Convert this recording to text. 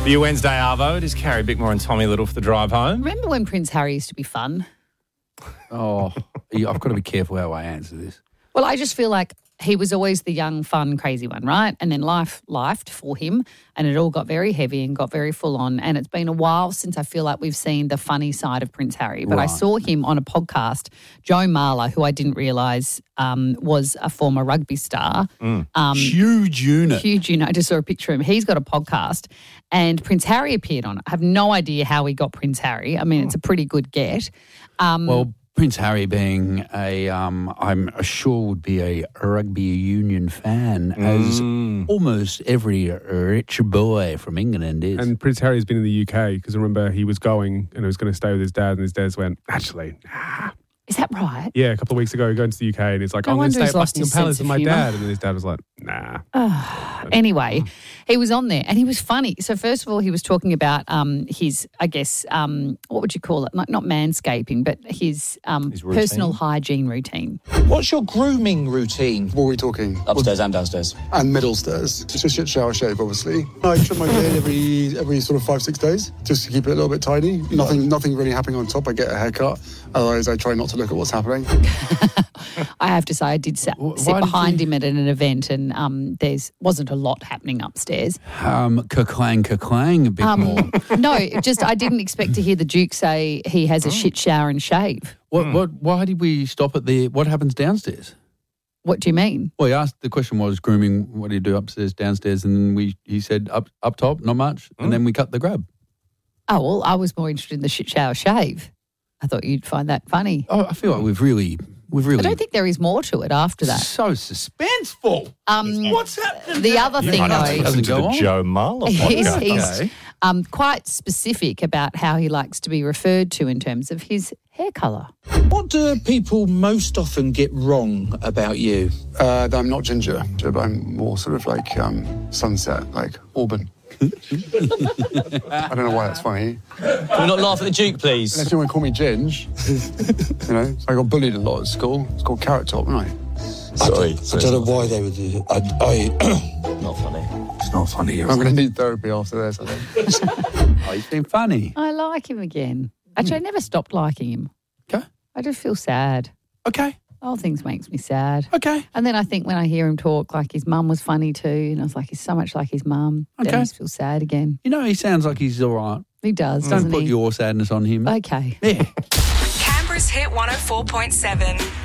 For your Wednesday Arvo, it is Carrie Bickmore and Tommy Little for the drive home. Remember when Prince Harry used to be fun? Oh, I've got to be careful how I answer this. Well, I just feel like he was always the young, fun, crazy one, right? And then life lifed for him and it all got very heavy and got very full on. And it's been a while since I feel like we've seen the funny side of Prince Harry. But I saw him on a podcast, Joe Marler, who I didn't realise was a former rugby star. Huge unit. Huge unit. I just saw a picture of him. He's got a podcast and Prince Harry appeared on it. I have no idea how he got Prince Harry. I mean, it's a pretty good get. Well, Prince Harry being I'm sure would be a rugby union fan, as almost every rich boy from England is. And Prince Harry's been in the UK because I remember he was going and he was going to stay with his dad and his dad went, actually, nah. Is that right? Yeah, a couple of weeks ago, going to the UK and he's like, No I'm going wonder to stay he's at lost Buckingham his Palace sense with of my humour. dad. And then his dad was like, nah. Anyway, he was on there and he was funny. So first of all, he was talking about his, I guess, what would you call it? Not manscaping, but his personal hygiene routine. What's your grooming routine? What are we talking? Upstairs and downstairs. And middle stairs. Just a shit shower shave, obviously. I trim my beard every sort of 5-6 days, just to keep it a little bit tidy. Nothing really happening on top. I get a haircut. Otherwise, I try not to look at what's happening. I have to say, I did sit behind him at an event and wasn't a lot happening upstairs. Ka-clang, a bit more. No, I didn't expect to hear the Duke say he has a shit shower and shave. Why did we stop at what happens downstairs? What do you mean? Well, he asked, the question was grooming, what do you do upstairs, downstairs? And then he said up top, not much. And then we cut the grab. Oh, well, I was more interested in the shit shower shave. I thought you'd find that funny. Oh, I feel like we've really. I don't think there is more to it after that. So suspenseful. What's happening? The other thing, I though, listen to the Joe Marler podcast. he's quite specific about how he likes to be referred to in terms of his hair colour. What do people most often get wrong about you? That I'm not ginger, but I'm more sort of like sunset, like Auburn. I don't know why that's funny. Can we not laugh at the Duke, please? Unless you want to call me Ginge. I got bullied a lot at school. It's called Carrot Top, right? Sorry. I don't know why they would do it. Not funny. It's not funny. I'm going to need therapy after this, I think. Oh, he's been funny. I like him again. Actually, I never stopped liking him. Okay. I just feel sad. Okay. All things makes me sad. Okay. And then I think when I hear him talk, like his mum was funny too, and I was like, he's so much like his mum. Okay. Then I just feel sad again. He sounds like he's all right. He does, Don't doesn't put he? your sadness on him. Okay. Yeah. Canberra's Hit 104.7.